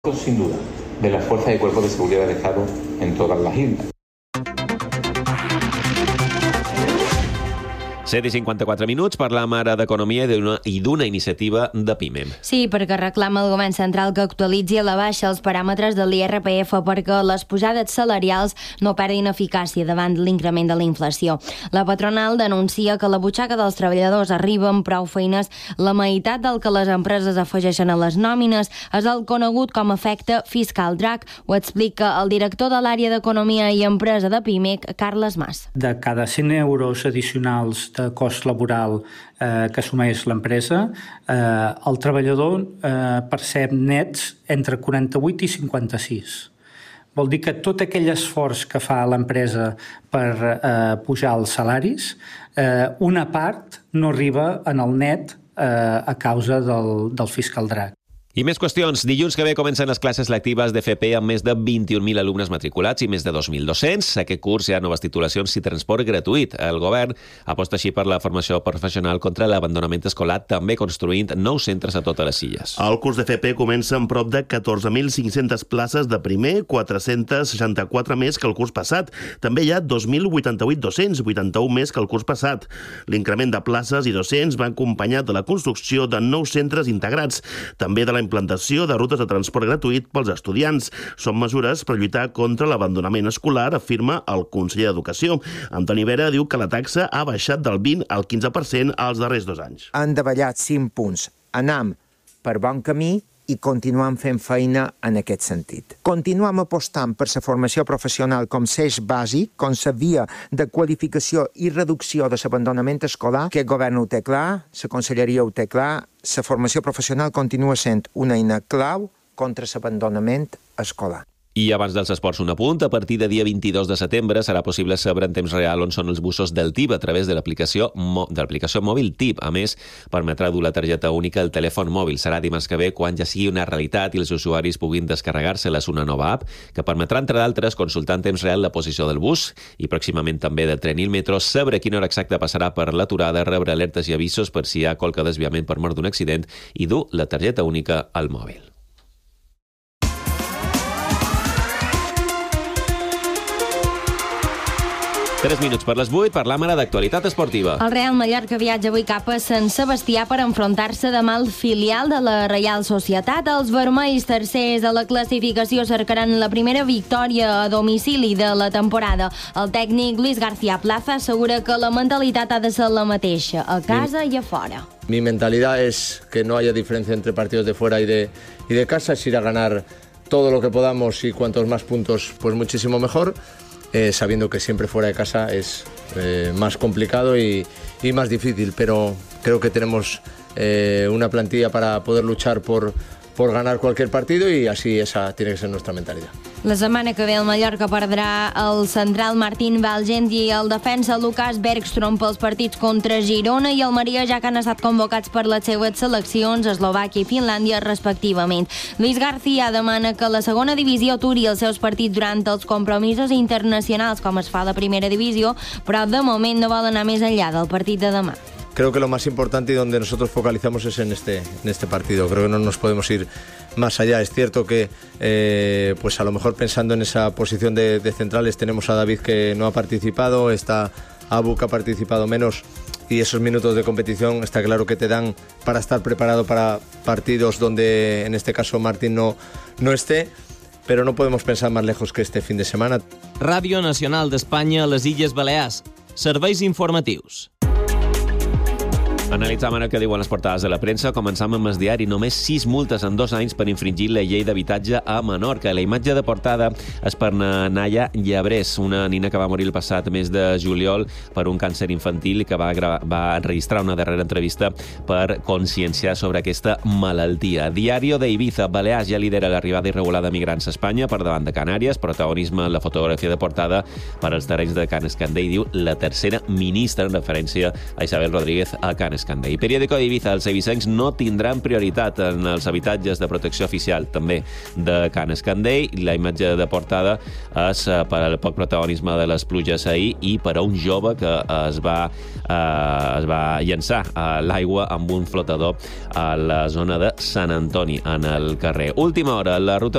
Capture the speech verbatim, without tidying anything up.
sin duda, de las fuerzas y cuerpos de seguridad del Estado en todas las islas. set i cinquanta-quatre minuts, parlam ara d'economia i d'una iniciativa de PIME. Sí, perquè reclama el govern central que actualitzi a la baixa els paràmetres de l'I R P F perquè les pujades salarials no perdin eficàcia davant l'increment de la inflació. La patronal denuncia que la butxaca dels treballadors arriba amb prou feines la meitat del que les empreses afegeixen a les nòmines. És el conegut com a efecte fiscal drac. Ho explica el director de l'àrea d'Economia i Empresa de PIMEC, Carles Mas. De cada cent euros addicionals de cost laboral eh, que assumeix l'empresa, eh, el treballador eh, percep nets entre quaranta-vuit i cinquanta-sis. Vol dir que tot aquell esforç que fa l'empresa per eh, pujar els salaris, eh, una part no arriba en el net eh, a causa del, del fiscal drac. I més qüestions. Dilluns que ve comencen les classes lectives d'F P amb més de vint-i-un mil alumnes matriculats i més de dos mil dos-cents. Aquest curs hi ha noves titulacions i transport gratuït. El govern aposta així per la formació professional contra l'abandonament escolar, també construint nous centres a totes les illes. El curs d'F P comença amb prop de catorze mil cinc-centes places de primer, quatre-cents seixanta-quatre més que el curs passat. També hi ha dos mil vuitanta-vuit docents, vuitanta-u més que el curs passat. L'increment de places i docents va acompanyat de la construcció de nous centres integrats, també de la implantació de rutes de transport gratuït pels estudiants. Són mesures per lluitar contra l'abandonament escolar, afirma el conseller d'Educació. Antoni Vera diu que la taxa ha baixat del vint al quinze per cent als darrers dos anys. Han davallat cinc punts. Anam per bon camí i continuem fent feina en aquest sentit. Continuem apostant per la formació professional com l'eix bàsic, com la via de qualificació i reducció de l'abandonament escolar. Aquest govern ho té clar, la conselleria ho té clar, la formació professional continua sent una eina clau contra l'abandonament escolar. I abans dels esports, un apunt. A partir de dia vint-i-dos de setembre serà possible saber en temps real on són els busos del T I B a través de l'aplicació de l'aplicació mòbil T I B. A més, permetrà dur la targeta única al telèfon mòbil. Serà dimarts que ve quan ja sigui una realitat i els usuaris puguin descarregar-se-les una nova app que permetrà, entre d'altres, consultar en temps real la posició del bus i pròximament també del tren i el metro, saber a quina hora exacta passarà per l'aturada, rebre alertes i avisos per si hi ha qualque desviament per mort d'un accident i dur la targeta única al mòbil. Tres minuts per les vuit, parlam ara d'actualitat esportiva. El Real Mallorca viatja avui cap a Sant Sebastià per enfrontar-se demà al filial de la Reial Societat. Els vermells tercers de la classificació cercaran la primera victòria a domicili de la temporada. El tècnic Luis García Plaza assegura que la mentalitat ha de ser la mateixa, a casa i a fora. Mi mentalidad es que no haya diferencia entre partidos de fuera y de, y de casa, es ir a ganar todo lo que podamos y cuantos más puntos, pues muchísimo mejor. Eh, sabiendo que siempre fuera de casa es eh, más complicado y, y más difícil, pero creo que tenemos eh, una plantilla para poder luchar por, por ganar cualquier partido y así esa tiene que ser nuestra mentalidad. La setmana que ve el Mallorca perdrà el central Martín Valgent i el defensa Lucas Bergström pels partits contra Girona i Almeria, ja que han estat convocats per les seues seleccions Eslovàquia i Finlàndia respectivament. Luis García demana que la segona divisió aturi els seus partits durant els compromisos internacionals com es fa a la primera divisió, però de moment no vol anar més enllà del partit de demà. Creo que lo más importante y donde nosotros focalizamos es en este, en este partido. Creo que no nos podemos ir más allá. Es cierto que eh, pues a lo mejor pensando en esa posición de, de centrales tenemos a David que no ha participado, está Abu que ha participado menos y esos minutos de competición está claro que te dan para estar preparado para partidos donde en este caso Martín no, no esté. Però no podem pensar més lejos que este fin de setmana. Ràdio Nacional d'Espanya a les Illes Balears. Serveis informatius. Analitzam ara què diuen les portades de la premsa. Començam amb el diari. Només sis multes en dos anys per infringir la llei d'habitatge a Menorca. La imatge de portada és per Naya Llabrés, una nina que va morir el passat mes de juliol per un càncer infantil i que va, gravar, va enregistrar una darrera entrevista per conscienciar sobre aquesta malaltia. Diario de Ibiza. Balears ja lidera l'arribada irregular de migrants a Espanya per davant de Canàries. Protagonisme en la fotografia de portada per als terrenys de Can Escandell. Diu la tercera ministra en referència a Isabel Rodríguez a Can Escandell. Periódico d'Ibiza, els eivissencs no tindran prioritat en els habitatges de protecció oficial, també de Can Escandell. La imatge de portada és per al poc protagonisme de les pluges ahir i per a un jove que es va, eh, es va llançar a l'aigua amb un flotador a la zona de Sant Antoni, en el carrer. Última hora, la ruta